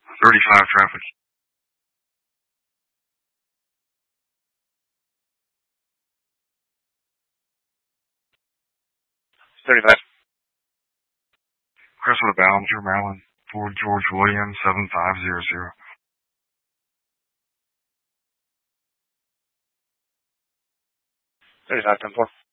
35 traffic. 35. Crestwood Ballinger, Maryland. Ford George Williams, 7500. 35, 10-4.